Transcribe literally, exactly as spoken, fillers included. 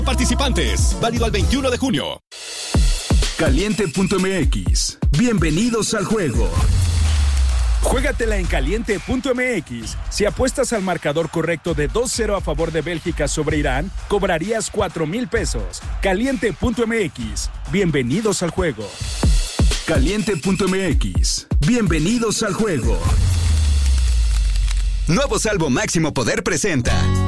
Participantes, válido al veintiuno de junio. Caliente punto m x. Bienvenidos al juego. Juégatela en Caliente punto m x. Si apuestas al marcador correcto de dos cero a favor de Bélgica sobre Irán, cobrarías cuatro mil pesos. Caliente punto m x. Bienvenidos al juego. Caliente punto m x. Bienvenidos al juego. Nuevo Salvo Máximo Poder presenta